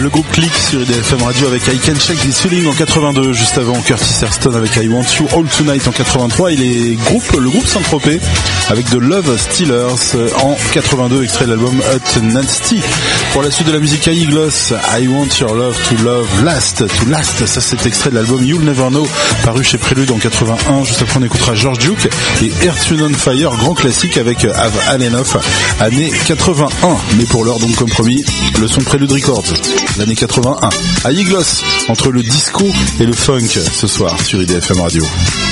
Le groupe Click sur IDFM Radio avec I Can Shake This Feeling en 82, juste avant Curtis Hairston avec I Want You All Tonight en 83 et le groupe Saint-Tropez avec The Love Stealers en 82, extrait de l'album Hot Nasty. Pour la suite de la musique, Aiglos, I Want Your Love to Last, ça c'est extrait de l'album You'll Never Know, paru chez Prélude en 81. Juste après on écoutera George Duke et Earth, Wind and Fire, grand classique avec Have Had Enough, année 81. Mais pour l'heure, donc comme promis, le son Prélude Records, l'année 81. Aiglos, entre le disco et le funk ce soir sur IDFM Radio.